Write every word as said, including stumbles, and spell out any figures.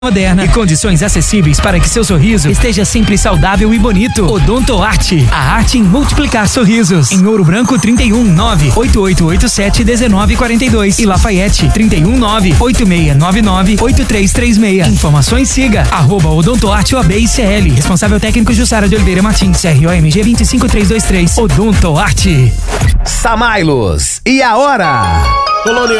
moderna e condições acessíveis para que seu sorriso esteja sempre saudável e bonito. Odontoarte, a arte em multiplicar sorrisos. Em Ouro Branco, trinta e um, nove oito oito oito sete, um nove quatro dois e Lafayette, trinta e um, nove oito seis nove nove, oito três três seis. Informações, siga arroba Odontoarte O A B I C L. Responsável técnico Jussara de Oliveira Martins, C R O M G dois cinco três dois três. Odontoarte. Samailos, e a hora? Colonial